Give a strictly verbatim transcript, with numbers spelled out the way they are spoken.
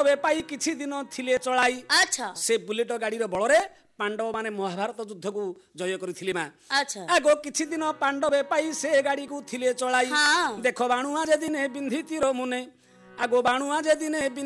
ପାଣ୍ଡବେ ପାଇ କିଛି ଦିନ ଥିଲେ ଚଳାଇ ଆଚ୍ଛା ସେ ବୁଲେଟ ଗାଡିର ବଳରେ ପାଣ୍ଡବ ମାନେ ମହାଭାରତ ଯୁଦ୍ଧକୁ ଜୟ କରିଥିଲେ ମା ଆଚ୍ଛା ଆଗ କିଛି ଦିନ ପାଣ୍ଡବେ ପାଇ ସେ ଗାଡିକୁ ଥିଲେ ଚଳାଇ ହଁ ଦେଖ ବାଣୁଆ ଯେ ଦିନେ ବିନ୍ଧିତିର ମୁନେ ଆଗ ବାଣୁଆ ଯେ ଦିନେ